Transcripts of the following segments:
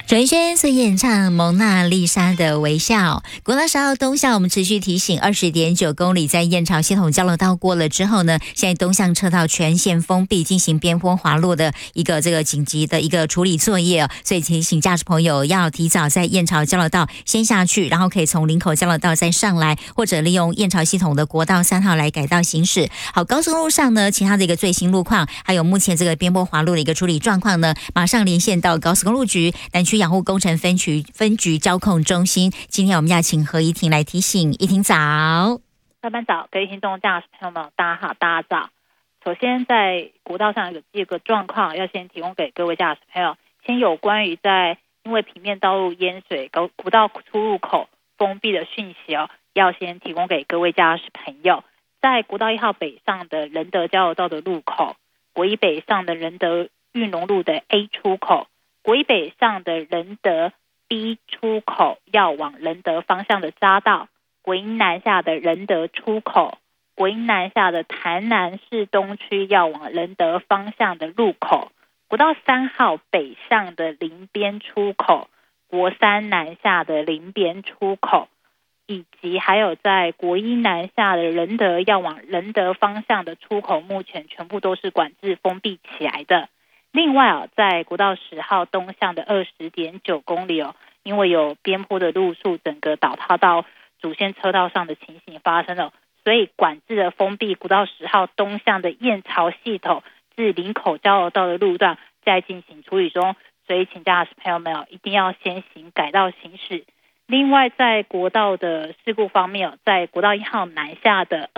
陈奕迅所演唱《蒙娜丽莎的微笑》。国道10号东向，我们持续提醒20.9公里，在燕巢系统交流道过了之后呢，现在东向车道全线封闭，进行边坡滑落的一个紧急的一个处理作业所以提醒驾驶朋友要提早在燕巢交流道先下去，然后可以从林口交流道再上来，或者利用燕巢系统的国道3号来改道行驶。好，高速公路上呢，其他的一个最新路况，还有目前这个边坡滑落的一个处理状况呢，马上连线到高速公路局南区养护工程分局交控中心。今天我们要请何怡婷来提醒。怡婷早。 上班早，各位听众驾驶朋友们，大家好，大家早。首先在国道上有这个状况，要先提供给各位驾驶朋友。先有关于因为平面道路淹水、国道出入口封闭的讯息要先提供给各位驾驶朋友。在国道1号北上的仁德交流道的路口，国一北上的仁德裕农路的 A 出口，国一北上的仁德 B 出口要往仁德方向的匝道，国一南下的仁德出口，国一南下的台南市东区要往仁德方向的路口，国道3号北上的林边出口，国三南下的林边出口，以及还有在国一南下的仁德要往仁德方向的出口，目前全部都是管制封闭起来的。另外在国道10号东向的20.9公里因为有边坡的路树整个倒塌到主线车道上的情形发生了，所以管制的封闭国道10号东向的燕巢系统至林口交流道的路段在进行处理中，所以请驾驶朋友们一定要先行改道行驶。另外在国道的事故方面在国道1号南下的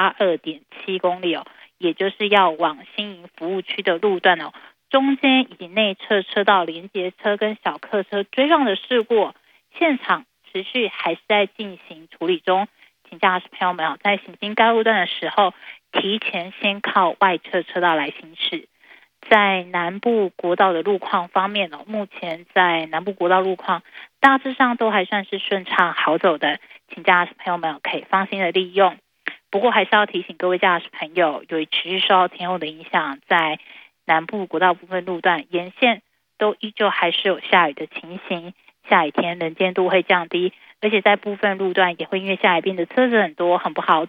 282.7公里也就是要往新营服务区的路段中间以及内侧车道连接车跟小客车追撞的事故，现场持续还是在进行处理中，请驾驶朋友们在行经该路段的时候，提前先靠外侧车道来行驶。在南部国道的路况方面目前在南部国道路况大致上都还算是顺畅好走的，请驾驶朋友们可以放心的利用。不过还是要提醒各位驾驶朋友，由于持续受到天候的影响，在南部国道部分路段沿线都依旧还是有下雨的情形，下雨天能见度会降低，而且在部分路段也会因为下雨变得车子很多，很不好